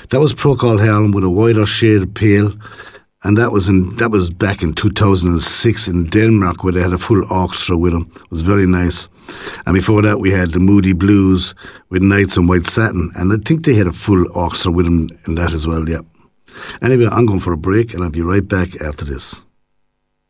That was Procol Harum with a whiter shade pale. And that was back in 2006 in Denmark, where they had a full orchestra with them. It was very nice. And before that, we had the Moody Blues with Nights on White Satin. And I think they had a full orchestra with them in that as well, yeah. Anyway, I'm going for a break, and I'll be right back after this.